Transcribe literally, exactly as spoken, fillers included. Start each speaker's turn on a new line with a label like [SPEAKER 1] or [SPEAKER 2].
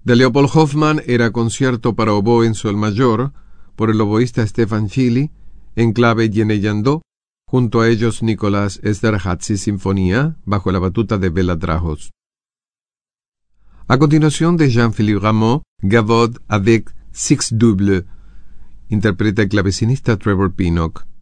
[SPEAKER 1] De Leopold Hoffmann era concierto para oboe en sol mayor, por el oboísta Stefan Chili, en clave Yeneyandó, junto a ellos Nicolás Esterházy Sinfonía, bajo la batuta de Béla Drahos. A continuación de Jean-Philippe Rameau, Gavotte avec six double, interpreta el clavecinista Trevor Pinnock.